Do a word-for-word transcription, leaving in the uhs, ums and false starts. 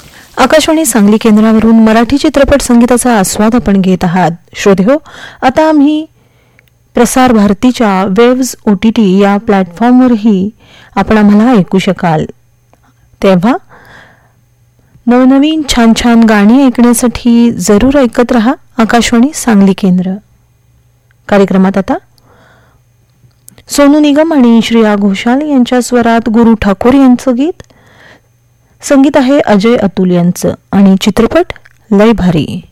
आकाशवाणी सांगली केंद्रावरून मराठी चित्रपट संगीताचा आस्वाद आपण घेत आहात. श्रोतेहो, आता आम्ही प्रसार भारतीच्या वेव्ज ओ टी टी या प्लॅटफॉर्मवरही आपण आम्हाला ऐकू शकाल. तेव्हा नवनवीन छान छान गाणी ऐकण्यासाठी जरूर ऐकत रहा आकाशवाणी सांगली केंद्र. कार्यक्रमात आता सोनू निगम आणि श्रेया घोषाल यांच्या स्वरात गुरु ठाकूर यांचं गीत. संगीत आहे अजय अतुल यांचं आणि चित्रपट लय भारी.